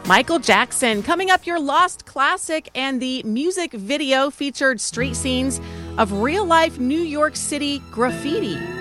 Michael Jackson. Coming up, your Lost classic, and the music video featured street scenes of real-life New York City graffiti.